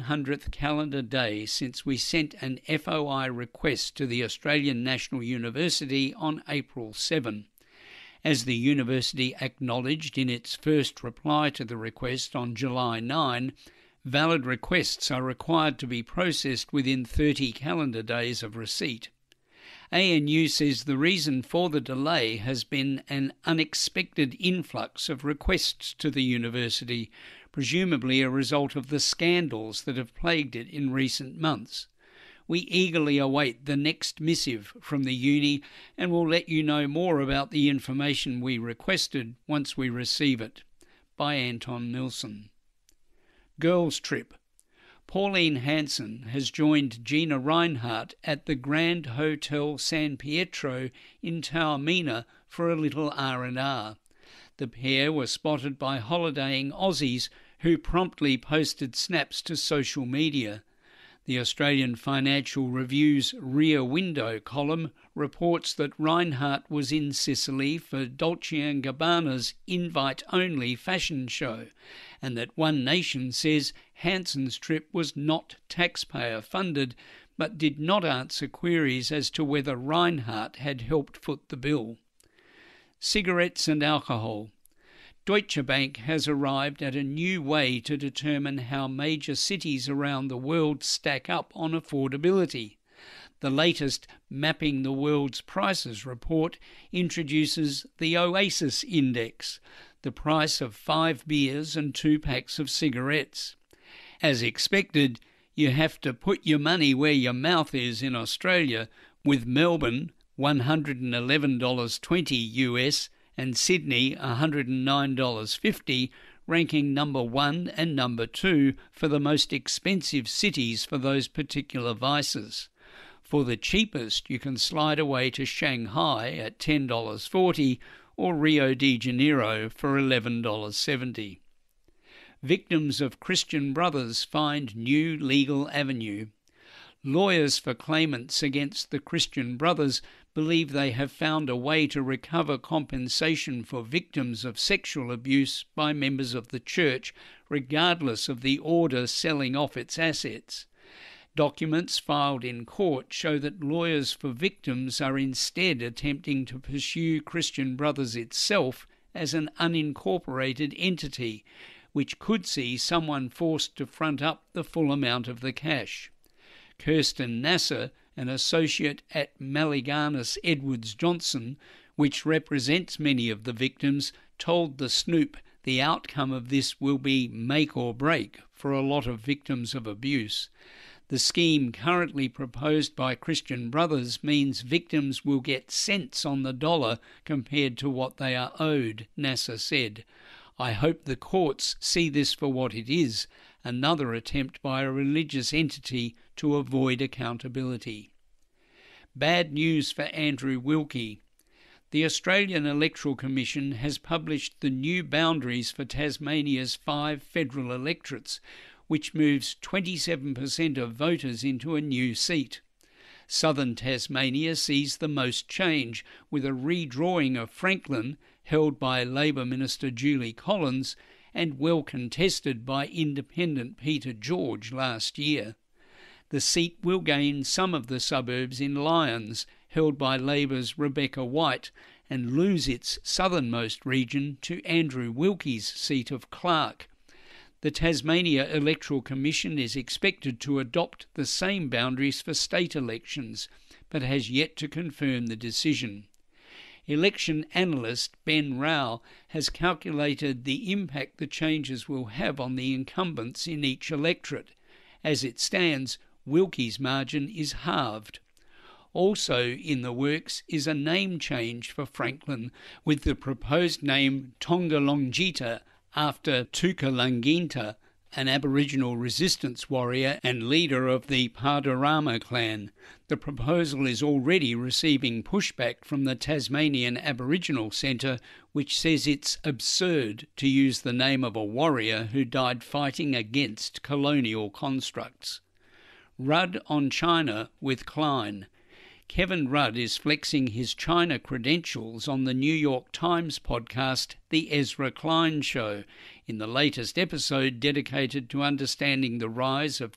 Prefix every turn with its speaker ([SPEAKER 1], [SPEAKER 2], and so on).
[SPEAKER 1] 100th calendar day since we sent an FOI request to the Australian National University on April 7. As the university acknowledged in its first reply to the request on July 9, valid requests are required to be processed within 30 calendar days of receipt. ANU says the reason for the delay has been an unexpected influx of requests to the university, presumably a result of the scandals that have plagued it in recent months. We eagerly await the next missive from the uni and will let you know more about the information we requested once we receive it. By Anton Nilsson. Girls Trip. Pauline Hanson has joined Gina Reinhardt at the Grand Hotel San Pietro in Taormina for a little R&R. The pair were spotted by holidaying Aussies who promptly posted snaps to social media. The Australian Financial Review's Rear Window column reports that Reinhardt was in Sicily for Dolce & Gabbana's invite-only fashion show, and that One Nation says Hanson's trip was not taxpayer-funded, but did not answer queries as to whether Reinhardt had helped foot the bill. Cigarettes and alcohol. Deutsche Bank has arrived at a new way to determine how major cities around the world stack up on affordability. The latest Mapping the World's Prices report introduces the Oasis Index, the price of 5 beers and 2 packs of cigarettes. As expected, you have to put your money where your mouth is in Australia, with Melbourne $111.20 US and Sydney $109.50, ranking number 1 and number 2 for the most expensive cities for those particular vices. For the cheapest, you can slide away to Shanghai at $10.40 or Rio de Janeiro for $11.70. Victims of Christian Brothers find new legal avenue. Lawyers for claimants against the Christian Brothers believe they have found a way to recover compensation for victims of sexual abuse by members of the church, regardless of the order selling off its assets. Documents filed in court show that lawyers for victims are instead attempting to pursue Christian Brothers itself as an unincorporated entity, which could see someone forced to front up the full amount of the cash. Kirsten Nasser, an associate at Malliganis Edwards Johnson, which represents many of the victims, told the Snoop the outcome of this will be make or break for a lot of victims of abuse. The scheme currently proposed by Christian Brothers means victims will get cents on the dollar compared to what they are owed, Nasser said. I hope the courts see this for what it is, another attempt by a religious entity to avoid accountability. Bad news for Andrew Wilkie. The Australian Electoral Commission has published the new boundaries for Tasmania's 5 federal electorates, which moves 27% of voters into a new seat. Southern Tasmania sees the most change, with a redrawing of Franklin, held by Labor Minister Julie Collins, and well contested by independent Peter George last year. The seat will gain some of the suburbs in Lyons, held by Labor's Rebecca White, and lose its southernmost region to Andrew Wilkie's seat of Clark. The Tasmania Electoral Commission is expected to adopt the same boundaries for state elections, but has yet to confirm the decision. Election analyst Ben Rao has calculated the impact the changes will have on the incumbents in each electorate. As it stands, Wilkie's margin is halved. Also in the works is a name change for Franklin, with the proposed name Tongalongita after Tukalanginta, an Aboriginal resistance warrior and leader of the Padarama clan. The proposal is already receiving pushback from the Tasmanian Aboriginal Centre, which says it's absurd to use the name of a warrior who died fighting against colonial constructs. Rudd on China with Klein. Kevin Rudd is flexing his China credentials on the New York Times podcast, The Ezra Klein Show, in the latest episode dedicated to understanding the rise of